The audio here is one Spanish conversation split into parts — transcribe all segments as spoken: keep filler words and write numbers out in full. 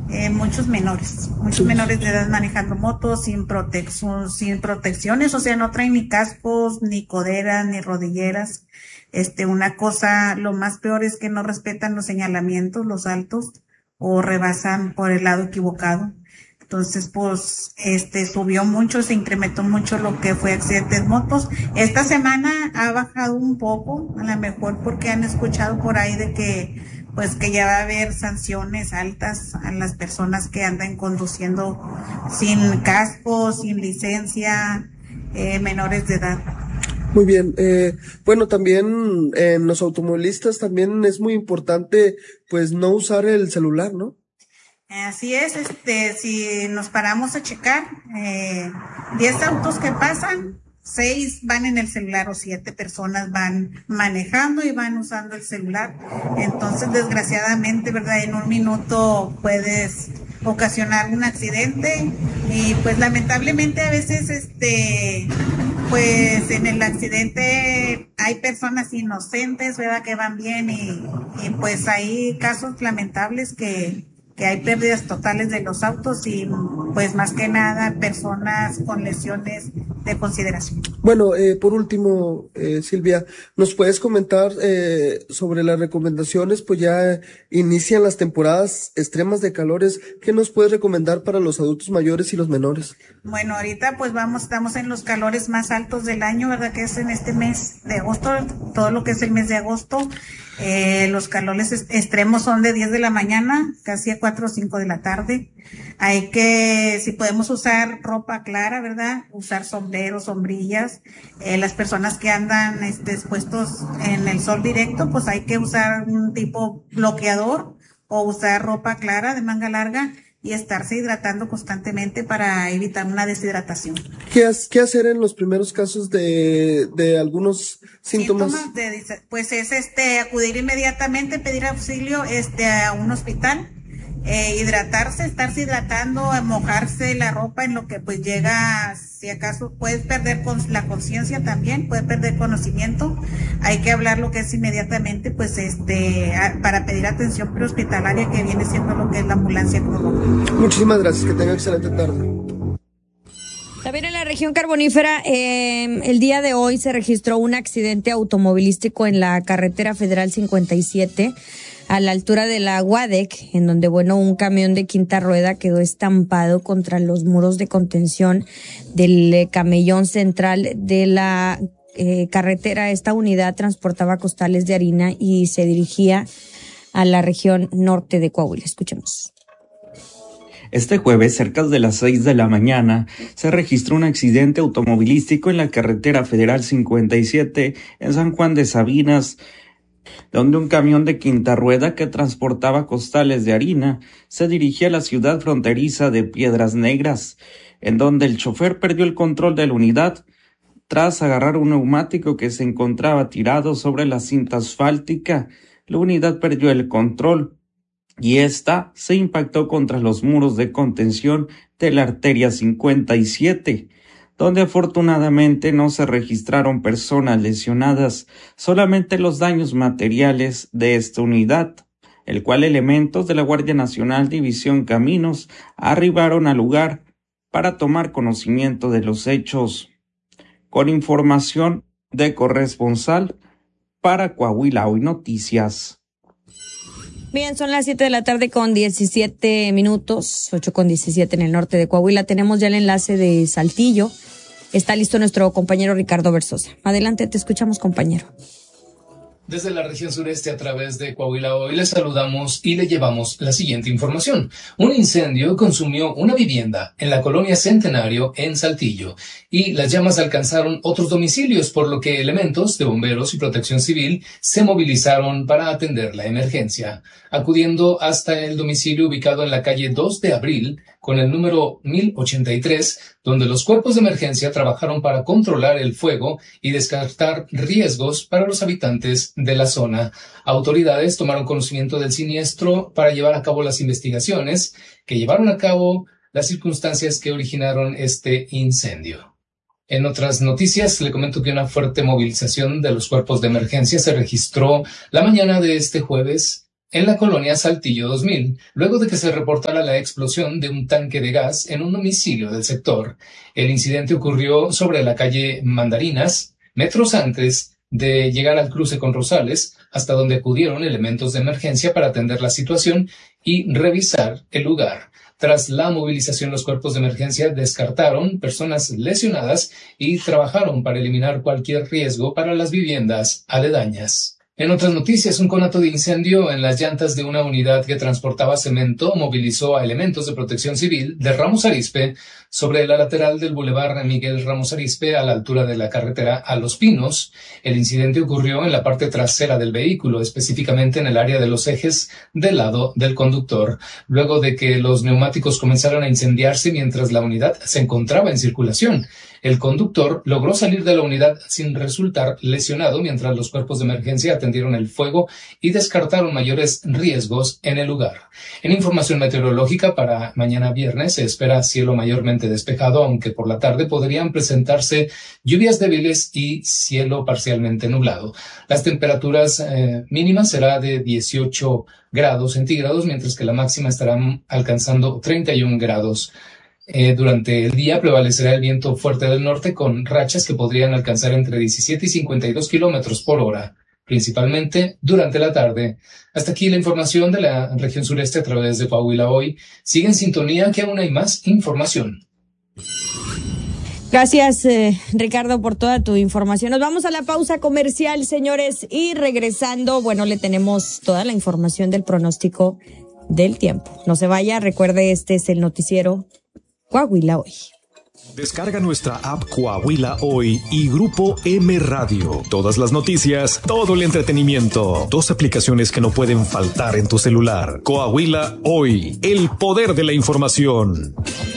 eh, muchos menores, muchos menores de edad manejando motos sin protección, sin protecciones, o sea, no traen ni cascos, ni coderas, ni rodilleras. Este, una cosa, lo más peor es que no respetan los señalamientos, los altos, o rebasan por el lado equivocado. Entonces, pues, este, subió mucho, se incrementó mucho lo que fue accidentes motos. Esta semana ha bajado un poco, a lo mejor porque han escuchado por ahí de que, pues, que ya va a haber sanciones altas a las personas que andan conduciendo sin casco, sin licencia, eh, menores de edad. Muy bien, eh, bueno, también en los automovilistas también es muy importante, pues, no usar el celular, ¿no? Así es, este, si nos paramos a checar, eh, diez autos que pasan, seis van en el celular o siete personas van manejando y van usando el celular. Entonces, desgraciadamente, ¿verdad? En un minuto puedes ocasionar un accidente y pues lamentablemente a veces, este, pues en el accidente hay personas inocentes, ¿verdad? Que van bien y, y pues hay casos lamentables que que hay pérdidas totales de los autos y pues más que nada personas con lesiones de consideración. Bueno, eh, por último, eh, Silvia, ¿nos puedes comentar eh, sobre las recomendaciones? Pues ya inician las temporadas extremas de calores. ¿Qué nos puedes recomendar para los adultos mayores y los menores? Bueno, ahorita pues vamos, estamos en los calores más altos del año, ¿verdad? Que es en este mes de agosto, todo lo que es el mes de agosto. Eh, los calores extremos son de diez de la mañana, casi a cuatro o cinco de la tarde. Hay que, si podemos usar ropa clara, ¿verdad? Usar sombreros, sombrillas. Eh, las personas que andan este, expuestos en el sol directo, pues hay que usar un tipo bloqueador o usar ropa clara de manga larga y estarse hidratando constantemente para evitar una deshidratación. ¿Qué, qué hacer en los primeros casos de, de algunos síntomas? Síntomas de, pues es este acudir inmediatamente, pedir auxilio este a un hospital, eh, hidratarse, estarse hidratando, mojarse la ropa en lo que pues llega, si acaso puedes perder con la conciencia también, puede perder conocimiento. Hay que hablar lo que es inmediatamente, pues este, a, para pedir atención prehospitalaria, que viene siendo lo que es la ambulancia Cruz Roja. Muchísimas gracias, que tenga excelente tarde. También en la región carbonífera, eh, el día de hoy se registró un accidente automovilístico en la carretera federal cincuenta y siete, a la altura de la Guadec, en donde, bueno, un camión de quinta rueda quedó estampado contra los muros de contención del eh, camellón central de la eh, carretera. Esta unidad transportaba costales de harina y se dirigía a la región norte de Coahuila. Escuchemos. Este jueves, cerca de las seis de la mañana, se registró un accidente automovilístico en la carretera federal cincuenta y siete en San Juan de Sabinas, donde un camión de quinta rueda que transportaba costales de harina se dirigía a la ciudad fronteriza de Piedras Negras, en donde el chofer perdió el control de la unidad tras agarrar un neumático que se encontraba tirado sobre la cinta asfáltica. La unidad perdió el control y ésta se impactó contra los muros de contención de la arteria cincuenta y siete, donde afortunadamente no se registraron personas lesionadas, solamente los daños materiales de esta unidad, el cual elementos de la Guardia Nacional División Caminos arribaron al lugar para tomar conocimiento de los hechos. Con información de corresponsal para Coahuila Hoy Noticias. Bien, son las siete de la tarde con diecisiete minutos, ocho con diecisiete en el norte de Coahuila. Tenemos ya el enlace de Saltillo. Está listo nuestro compañero Ricardo Versosa. Adelante, te escuchamos, compañero. Desde la región sureste a través de Coahuila Hoy le saludamos y le llevamos la siguiente información. Un incendio consumió una vivienda en la colonia Centenario en Saltillo y las llamas alcanzaron otros domicilios, por lo que elementos de bomberos y protección civil se movilizaron para atender la emergencia, acudiendo hasta el domicilio ubicado en la calle dos de abril con el número mil ochenta y tres, donde los cuerpos de emergencia trabajaron para controlar el fuego y descartar riesgos para los habitantes de la zona. Autoridades tomaron conocimiento del siniestro para llevar a cabo las investigaciones que llevaron a cabo las circunstancias que originaron este incendio. En otras noticias, le comento que una fuerte movilización de los cuerpos de emergencia se registró la mañana de este jueves en la colonia Saltillo dos mil, luego de que se reportara la explosión de un tanque de gas en un domicilio del sector. El incidente ocurrió sobre la calle Mandarinas, metros antes de llegar al cruce con Rosales, hasta donde acudieron elementos de emergencia para atender la situación y revisar el lugar. Tras la movilización, los cuerpos de emergencia descartaron personas lesionadas y trabajaron para eliminar cualquier riesgo para las viviendas aledañas. En otras noticias, un conato de incendio en las llantas de una unidad que transportaba cemento movilizó a elementos de protección civil de Ramos Arizpe sobre la lateral del Boulevard Miguel Ramos Arizpe a la altura de la carretera a Los Pinos. El incidente ocurrió en la parte trasera del vehículo, específicamente en el área de los ejes del lado del conductor, luego de que los neumáticos comenzaron a incendiarse mientras la unidad se encontraba en circulación. El conductor logró salir de la unidad sin resultar lesionado, mientras los cuerpos de emergencia atendieron el fuego y descartaron mayores riesgos en el lugar. En información meteorológica, para mañana viernes se espera cielo mayormente despejado, aunque por la tarde podrían presentarse lluvias débiles y cielo parcialmente nublado. Las temperaturas eh, mínimas será de dieciocho grados centígrados, mientras que la máxima estará alcanzando treinta y un grados. Eh, durante el día prevalecerá el viento fuerte del norte con rachas que podrían alcanzar entre diecisiete y cincuenta y dos kilómetros por hora, principalmente durante la tarde. Hasta aquí la información de la región sureste a través de Coahuila Hoy. Sigue en sintonía, que aún hay más información. Gracias, eh, Ricardo, por toda tu información. Nos vamos a la pausa comercial, señores, y regresando, bueno, le tenemos toda la información del pronóstico del tiempo. No se vaya, recuerde, este es el noticiero Coahuila Hoy. Descarga nuestra app Coahuila Hoy y Grupo M Radio. Todas las noticias, todo el entretenimiento. Dos aplicaciones que no pueden faltar en tu celular. Coahuila Hoy, el poder de la información.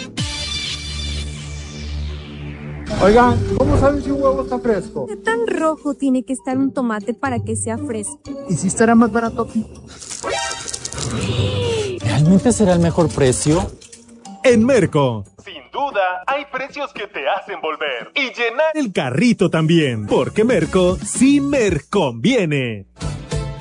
Oigan, ¿cómo saben si un huevo está fresco? ¿Qué tan rojo tiene que estar un tomate para que sea fresco? ¿Y si estará más barato aquí? ¿Realmente será el mejor precio? En Merco, sin duda, hay precios que te hacen volver y llenar el carrito también, porque Merco sí me conviene.